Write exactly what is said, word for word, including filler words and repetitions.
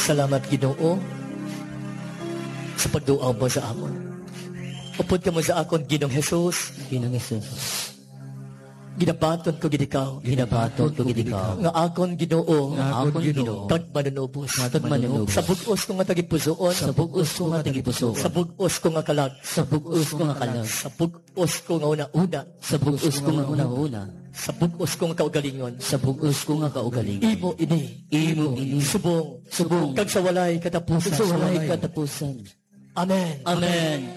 Salamat, Ginoo, sa pagduaw mo sa amon. Upod ka mo sa akon, Ginoong Jesus. Ginong Jesus. Ginabaton ko gid ikaw. Ginabaton ko gid ikaw. Nga akon, Ginoo. Nga akon Ginoo. Kag manunubos. Kag manunubos. Sa bugos ko nga tagipusoon. Sa bugos ko nga tagipusoon. Sa bugos ko nga kalag. Sa bugos ko nga kalag. Sa bugos ko nga una-una. Sa bugos ko nga una-una. Sa bugos ko nga kaugalingon. Sa bugos ko nga kaugaling. Imo ini. Imo ini. Subong. Subong. Kag sa walay katapusan. Sa walay katapusan. Amen. Amen.